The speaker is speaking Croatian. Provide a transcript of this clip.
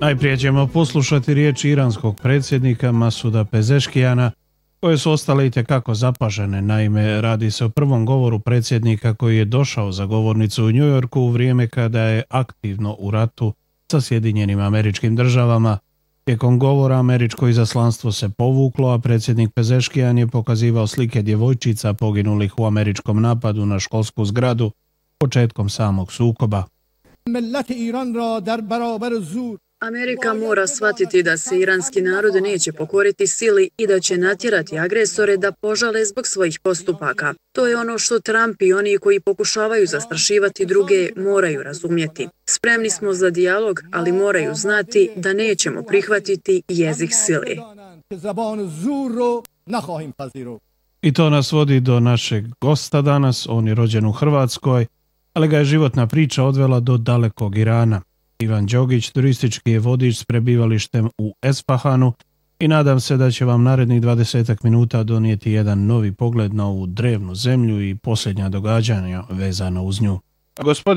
Najprije ćemo poslušati riječi iranskog predsjednika Masuda Pezeškijana, koje su ostale itekako zapažene. Naime, radi se o prvom govoru predsjednika koji je došao za govornicu u Njujorku u vrijeme kada je aktivno u ratu sa Sjedinjenim Američkim Državama. Tijekom govora američko izaslanstvo se povuklo, a predsjednik Pezeškijan je pokazivao slike djevojčica poginulih u američkom napadu na školsku zgradu početkom samog sukoba. Amerika mora shvatiti da se iranski narod neće pokoriti sili i da će natjerati agresore da požale zbog svojih postupaka. To je ono što Trump i oni koji pokušavaju zastrašivati druge moraju razumjeti. Spremni smo za dijalog, ali moraju znati da nećemo prihvatiti jezik sile. I to nas vodi do našeg gosta danas. On je rođen u Hrvatskoj, ali ga je životna priča odvela do dalekog Irana. Ivan Đogić turistički je vodič s prebivalištem u Esfahanu i nadam se da će vam narednih 20 minuta donijeti jedan novi pogled na ovu drevnu zemlju i posljednja događanja vezana uz nju.